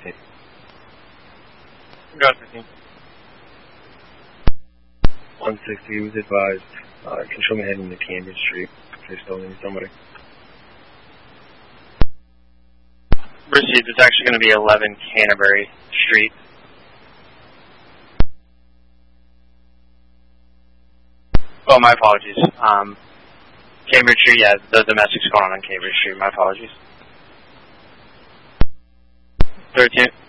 13. Got 13. 160 was advised. Can show me heading to Cambridge Street if they still need somebody. Received. It's actually going to be 11 Canterbury Street. Oh, my apologies. Cambridge Street, yeah, the domestic's going on Cambridge Street. My apologies. 13.